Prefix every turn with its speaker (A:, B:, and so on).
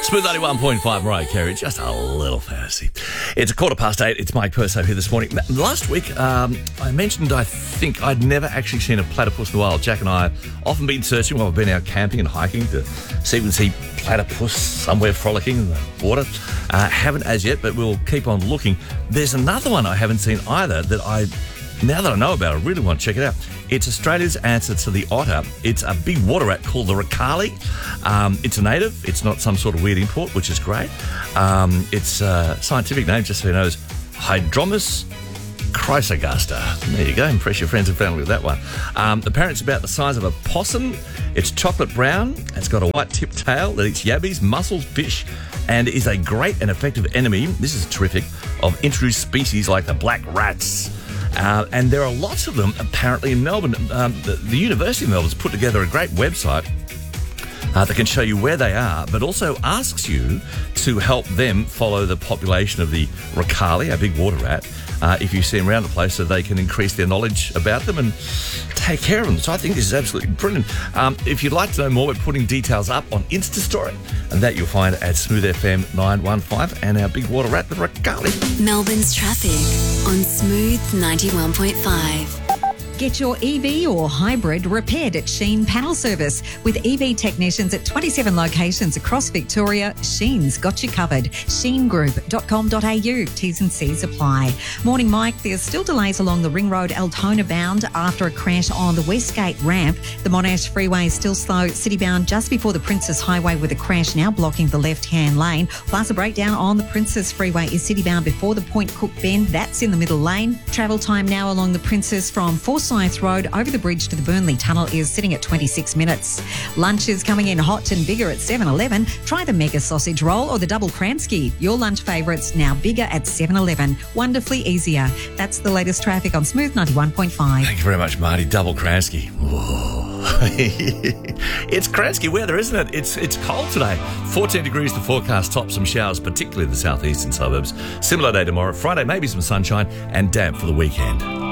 A: Smooth 91.5 Mariah Carey, just a little fancy. It's 8:15. It's Mike Perso here this morning. Last week, I mentioned I think I'd never actually seen a platypus in the wild. Jack and I have often been searching while we've been out camping and hiking to see if we can see platypus somewhere frolicking in the water. Haven't as yet, but we'll keep on looking. There's another one I haven't seen either that now that I know about it, I really want to check it out. It's Australia's answer to the otter. It's a big water rat called the ricali. It's a native. It's not some sort of weird import, which is great. Its scientific name, just so you know, is Hydromus chrysogaster. There you go. Impress your friends and family with that one. Apparently it's about the size of a possum. It's chocolate brown. It's got a white tipped tail that eats yabbies, mussels, fish, and is a great and effective enemy, this is terrific, of introduced species like the black rats. And there are lots of them apparently in Melbourne. The University of Melbourne's put together a great website that can show you where they are, but also asks you to help them follow the population of the ricali, a big water rat, if you see them around the place, so they can increase their knowledge about them and take care of them. So I think this is absolutely brilliant. If you'd like to know more, we're putting details up on Insta Story, and that you'll find at Smooth FM 915 and our big water rat, the ricali.
B: Melbourne's traffic on Smooth 91.5.
C: Get your EV or hybrid repaired at Sheen Panel Service. With EV technicians at 27 locations across Victoria, Sheen's got you covered. sheengroup.com.au. T's and C's apply. Morning, Mike. There's still delays along the Ring Road Altona bound after a crash on the Westgate ramp. The Monash Freeway is still slow. City bound just before the Princess Highway with a crash now blocking the left-hand lane. Plus a breakdown on the Princess Freeway is city bound before the Point Cook Bend. That's in the middle lane. Travel time now along the Princess from Forsyth Road over the bridge to the Burnley Tunnel is sitting at 26 minutes. Lunch is coming in hot and bigger at 7-Eleven. Try the Mega Sausage Roll or the Double Kransky. Your lunch favourites now bigger at 7-Eleven. Wonderfully easier. That's the latest traffic on Smooth 91.5.
A: Thank you very much, Marty. Double Kransky. It's Kransky weather, isn't it? It's cold today. 14 degrees to forecast, top some showers, particularly in the southeastern suburbs. Similar day tomorrow. Friday, maybe some sunshine and damp for the weekend.